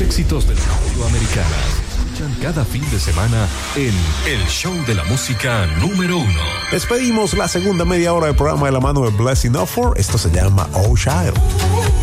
éxitos de la radio americana se escuchan cada fin de semana en El Show de la Música número 1. Despedimos la segunda media hora del programa de la mano de Blessing Offor. Esto se llama Oh Child.